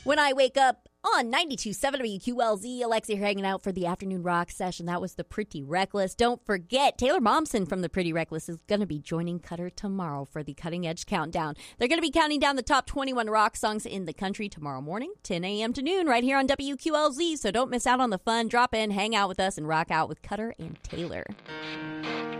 When I Wake Up on 92.7 WQLZ. Alexa here hanging out for the afternoon rock session. That was the Pretty Reckless. Don't forget, Taylor Momsen from the Pretty Reckless is going to be joining Cutter tomorrow for the Cutting Edge Countdown. They're going to be counting down the top 21 rock songs in the country tomorrow morning, 10 a.m. to noon, right here on WQLZ. So don't miss out on the fun. Drop in, hang out with us, and rock out with Cutter and Taylor.